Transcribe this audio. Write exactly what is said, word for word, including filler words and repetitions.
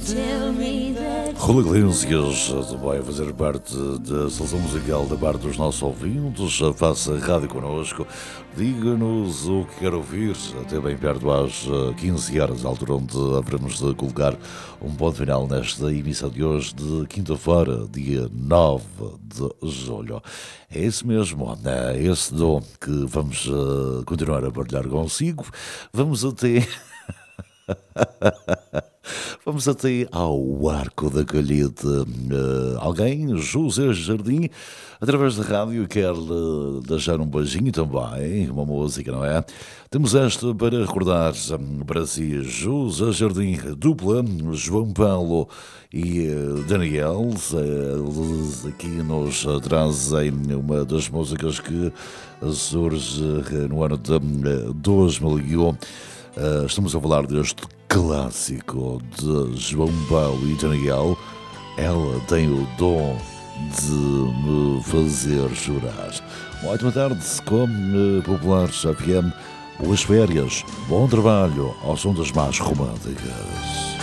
Rui Iglesias vai fazer parte da seleção musical da parte dos nossos ouvintes. Faça rádio connosco, diga-nos o que quer ouvir, até bem perto às quinze horas, a altura onde haveremos de colocar um ponto final nesta emissão de hoje, de quinta-feira, dia nove de julho. É esse mesmo, é esse dom que vamos uh, continuar a partilhar consigo. Vamos até... Vamos até ao Arco da Colheita. Uh, alguém, José Jardim, através da rádio, quer uh, deixar um beijinho também, uma música, não é? Temos esta para recordar um, para si, José Jardim, dupla, João Paulo e uh, Daniel. Eles aqui nos trazem uma das músicas que surge no ano de uh, dois mil e um. Uh, estamos a falar deste clássico de João Paulo e Daniel. Ela tem o dom de me fazer chorar. Uma ótima tarde com uh, Populares F M. Boas férias, bom trabalho ao som das mais românticas.